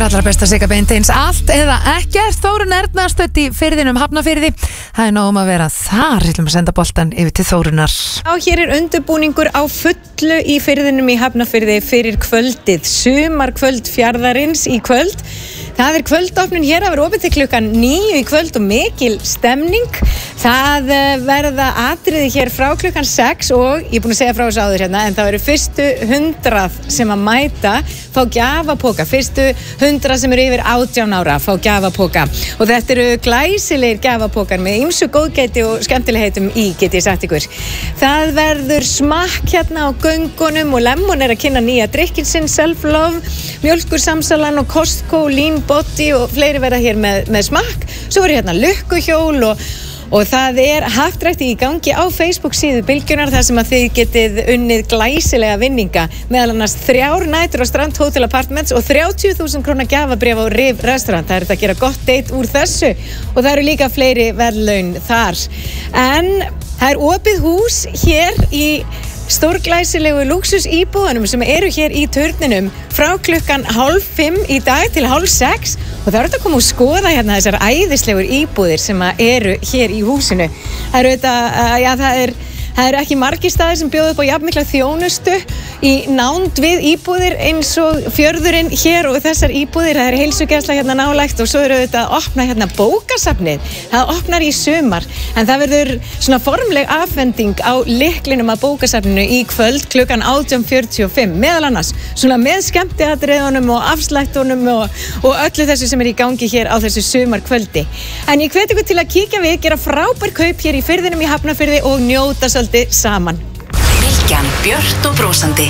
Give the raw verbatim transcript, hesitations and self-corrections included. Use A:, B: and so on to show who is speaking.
A: Allar besta Sigga Beinteins, allt eða ekkert. Þórunn Erna stödd í firðinum Hafnarfirði. Það er nóg að vera þar. Við ætlum að senda boltan yfir til Þórunnar.
B: Já, hér er undirbúningur á fullu í firðinum í Hafnarfirði fyrir kvöldið. Sumarkvöld fjarðarins í kvöld. Það er kvöldopnun hér, það verður opið til klukkan níu í kvöld og mikil stemning. Það verða atriði hér frá klukkan sex og ég er búin að segja frá þessu áður hérna, en það eru fyrstu hundrað sem að mæta fá gjafapoka. Fyrstu hundrað sem eru yfir átján ára fá gjafapoka. Og þetta eru glæsilegir gjafapokar með ýmsu góðgæti og skemmtilegheitum í, get ég sagt ykkur. Það verður smakk hérna á göngunum og Lemon er að kynna nýja drykkin sinn, Self Love, Mjólkursamsalan og Costco, Lean Body og fleiri verða hér með, með smakk. Svo verður hérna lukkuhjól og, og það er happdrætti í gangi á Facebook síðu Bylgjunnar þar sem að þið getið unnið glæsilega vinninga, meðal annars þrjár nætur á Strand Hotel Apartments og þrjátíu þúsund króna gjafabréf á Riv Restaurant. Það er þetta að gera gott date úr þessu og það eru líka fleiri verðlaun þar. En það er opið hús hér í stórglæsilegu lúxusíbúðunum sem eru hér í turninum frá klukkan hálf fimm í dag til hálf sex og það eru þetta að koma og skoða hérna þessar æðislegur íbúðir sem eru hér í húsinu. Það eru þetta, já það er Það eru ekki margir staðir sem bjóða upp á jafnmikla þjónustu í nánd við íbúðir eins og fjörðurinn hér og þessar íbúðir. Það er heilsugæsla hérna nálægt og svo eru þetta að opna hérna bókasafnið. Það opnar í sumar en það verður svona formleg afhending á lyklinum að bókasafninu í kvöld klukkan átján fjörutíu og fimm. Meðal annars svona með skemmtiatriðunum og afslættunum og, og öllu þessu sem er í gangi hér á þessu sumarkvöldi. En ég hvet ykkur til að kíkja við, gera frábær kaup hér í firðinum í Hafnarfirði og njóta svolítið saman.
C: Bylgjan, björt og brósandi.